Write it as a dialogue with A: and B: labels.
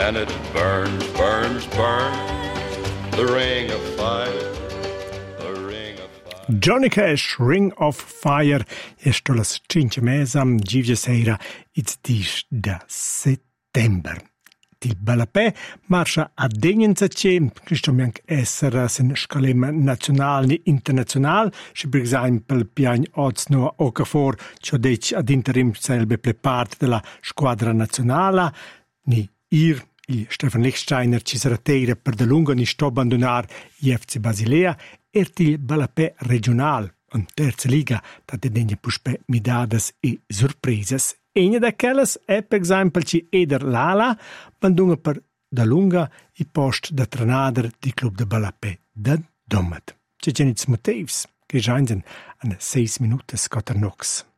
A: and it burns, burns, burns. The ring of fire, the ring of fire.
B: Johnny Cash, Ring of Fire, esto las 5 mesam, givia sera, it's dis da settember. Il Balapè marcia a degnenza c'è, questo bianco essere in scalema nazionale e internazionale, se per esempio il piano Ozno a Okafor, c'ho detto ad interim selbe per parte della squadra nazionale, ni il Stefan Lichtsteiner ci sarà teira per da lungo ni sto abbandonare FC Basilea e il Balapè regionale, in terza liga, da degna puspe midadas e sorpresas. Una da quelles è, per esempio, ci Eder Lala, bandunga per da lunga i post da trenader di club de Balapè da Domet. C'è genits motivs, che giangen an 6 minutos scotter nox.